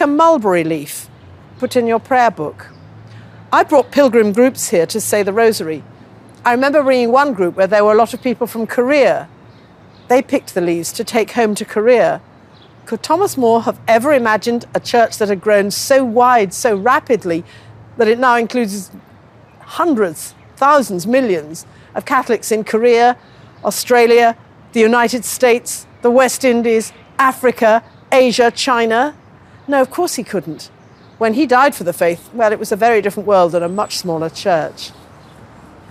a mulberry leaf put in your prayer book. I brought pilgrim groups here to say the rosary. I remember reading one group where there were a lot of people from Korea. They picked the leaves to take home to Korea. Could Thomas More have ever imagined a church that had grown so wide, so rapidly, that it now includes hundreds, thousands, millions of Catholics in Korea, Australia, the United States, the West Indies, Africa, Asia, China? No, of course he couldn't. When he died for the faith, well, it was a very different world and a much smaller church.